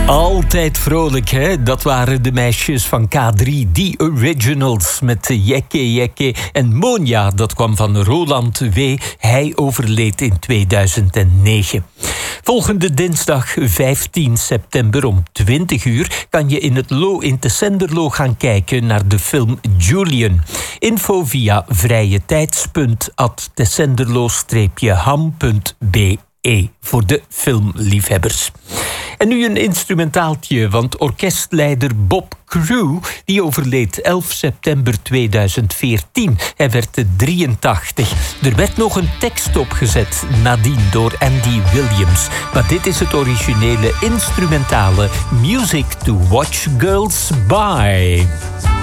Altijd vrolijk, hè? Dat waren de meisjes van K3, die Originals met Jekke Jekke. En Monja, dat kwam van Roland W. Hij overleed in 2009. Volgende dinsdag 15 september om 20 uur kan je in het Lo in Tessenderlo gaan kijken naar de film Julian. Info via vrijetijds.tessenderlo-ham.be voor de filmliefhebbers. En nu een instrumentaaltje, want orkestleider Bob Crew die overleed 11 september 2014. Hij werd 83. Er werd nog een tekst opgezet nadien door Andy Williams. Maar dit is het originele instrumentale Music to Watch Girls By.